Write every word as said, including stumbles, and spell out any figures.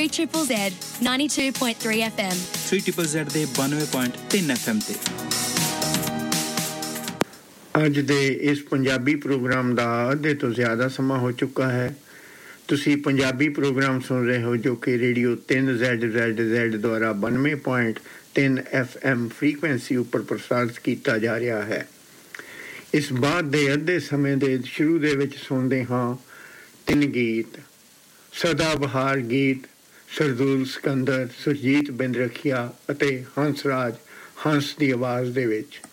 three triple Z ninety-two point three F M three triple Z ਦੇ ninety point three F M ਤੇ ਅੱਜ ਦੇ ਇਸ Punjabi programme ਦਾ ਅੱਧੇ ਤੋਂ ਜ਼ਿਆਦਾ ਸਮਾਂ ਹੋ ਚੁੱਕਾ ਹੈ। ਤੁਸੀਂ ਪੰਜਾਬੀ ਪ੍ਰੋਗਰਾਮ ਸੁਣ ਰਹੇ ਹੋ ਜੋ ਕਿ ਰੇਡੀਓ ਤਿੰਨ ਜ਼ੈਡ ਜ਼ੈਡ ਜ਼ੈਡ ਦੁਆਰਾ ninety point three F M frequency ਉੱਪਰ ਪ੍ਰਸਾਰਿਤ ਕੀਤਾ ਜਾ ਰਿਹਾ ਹੈ। ਇਸ ਬਾਅਦ ਦੇ ਅੱਧੇ ਸਮੇਂ ਦੇ ਸ਼ੁਰੂ ਦੇ ਵਿੱਚ ਸੁਣਦੇ ਹਾਂ ਤਿੰਨ ਗੀਤ, ਸਦਾ ਬਹਾਰ ਗੀਤ ਸਰਦੂਲ ਸਿਕੰਦਰ, ਸੁਰਜੀਤ ਬਿੰਦਰਖੀਆ ਅਤੇ ਹੰਸਰਾਜ ਹੰਸ ਦੀ ਆਵਾਜ਼ ਦੇ ਵਿੱਚ।